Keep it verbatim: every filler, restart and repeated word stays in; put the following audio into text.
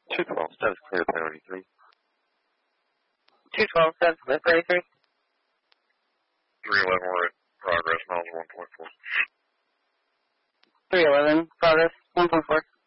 two twelve, status clear, priority three. two twelve, status clear, priority three. three eleven, we're at progress, miles one point four. three eleven, progress, one point four.